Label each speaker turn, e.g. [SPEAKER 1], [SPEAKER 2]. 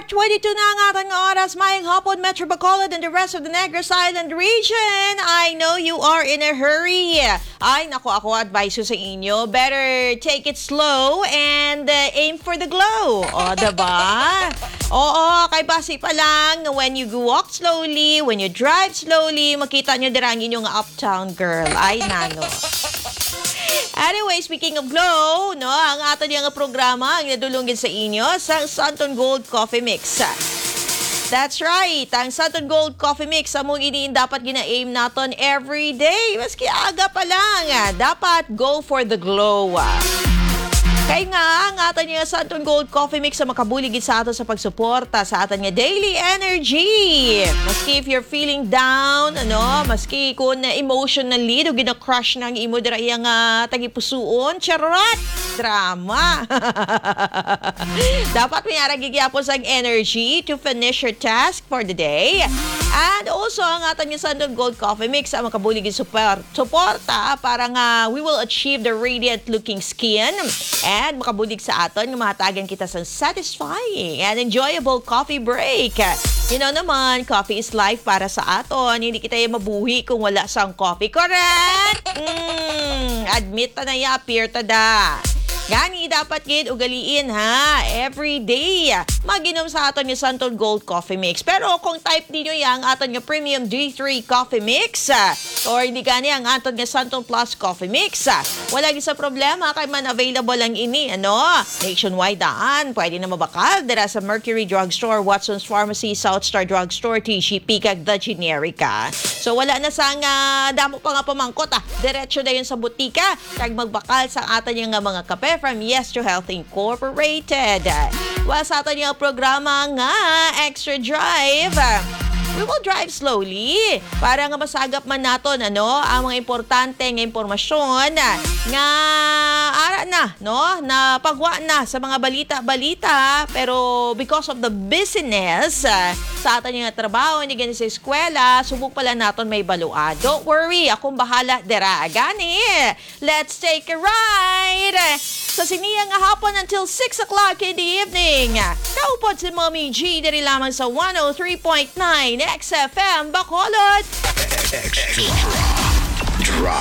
[SPEAKER 1] 4:22 na ang ating oras, mayang hapon, Metro Bacolod and the rest of the Negros Island region. I know you are in a hurry. Ay, naku, ako advice ko sa inyo, better take it slow and aim for the glow. O, diba? Oo, kay basi pa lang, when you walk slowly, when you drive slowly, makita nyo dirangin yung uptown girl. Ay, nano. Anyway, speaking of glow, no, ang ato niyang programa ang nadulungin sa inyo sa Santon Gold Coffee Mix. That's right, ang Santon Gold Coffee Mix among iniin dapat gina-aim naton every day. Maski aga pa lang, dapat go for the glow. Kaya nga, ang ato niya Santon Gold Coffee Mix sa makabuligid sa ato sa pagsuporta sa ato niya daily energy. Maski if you're feeling down, maski kung emotionally, do gina-crush ng imo dira iyang tagipusuon, charot! Drama! Dapat may aragigyapo sa energy to finish your task for the day. And also, ang ato niya Santon Gold Coffee Mix ang makabuligid suporta para nga we will achieve the radiant looking skin and makabulig sa aton ng mahatagan kita sa satisfying and enjoyable coffee break. You know naman, coffee is life para sa aton. Hindi kita yung mabuhi kung wala sang coffee. Correct? Admit ta na ya, appear ta da. Gani, dapat gid ugaliin ha. Every day, maginom sa aton yung Santon Gold Coffee Mix. Pero kung type ninyo yang aton yung Premium D3 Coffee Mix, or hindi gani ang aton yung Santon Plus Coffee Mix, wala gisa problema kay man available lang ini, nationwide daan. Pwede na mabakal dira sa Mercury Drugstore, Watson's Pharmacy, South Star Drugstore, TCP, kag The Generica. So wala na sang damo pa nga pamangkot diretso na yun sa butika kag magbakal sa aton yung mga kape from Yes to Health Incorporated. While sa aton yung programa nga Extra Drive, we will drive slowly para nga masagap man naton ang mga importante nga impormasyon nga ara na pagwa na sa mga balita pero because of the business sa aton nga trabaho ni gani sa eskwela, subok pala naton may baluan. Don't worry, akong bahala dira. Gani, let's take a ride sa siniyang hapon until 6 o'clock in the evening. Kaupod si Mommy G diri lamang sa 103.9 XFM Bacolod.
[SPEAKER 2] Extra Drive.